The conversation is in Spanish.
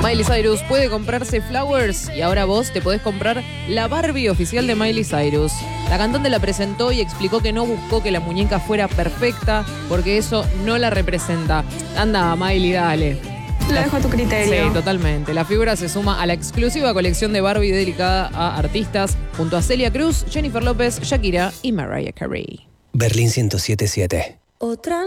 Miley Cyrus puede comprarse Flowers y ahora vos te podés comprar la Barbie oficial de Miley Cyrus. La cantante la presentó y explicó que no buscó que la muñeca fuera perfecta porque eso no la representa. Anda, Miley, dale. Lo dejo a tu criterio. Sí, totalmente. La figura se suma a la exclusiva colección de Barbie dedicada a artistas junto a Celia Cruz, Jennifer López, Shakira y Mariah Carey. Berlín 107.7. Otra